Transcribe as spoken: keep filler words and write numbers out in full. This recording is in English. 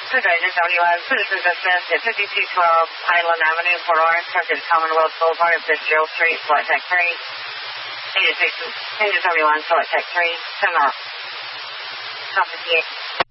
Good Agent W I, citizen dismissed at fifty-two twelve Highland Avenue, Port Orange, subject Commonwealth Boulevard at Fitzgerald Street, Flight Tech three. Agent W one, Flight Tech three, send off. Top fifty-eight.